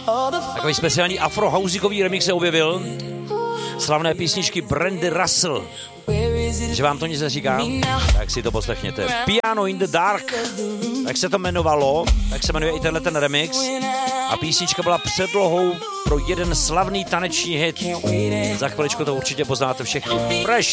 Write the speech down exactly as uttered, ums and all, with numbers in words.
Takový speciální afrohousikový remix se objevil. Slavné písničky Brandy Russell. Že vám to nic neříká? Tak si to poslechněte. Piano in the Dark, tak se to jmenovalo, tak se jmenuje i tenhle ten remix. A písnička byla předlohou pro jeden slavný taneční hit. Za chviličku to určitě poznáte všichni. Fresh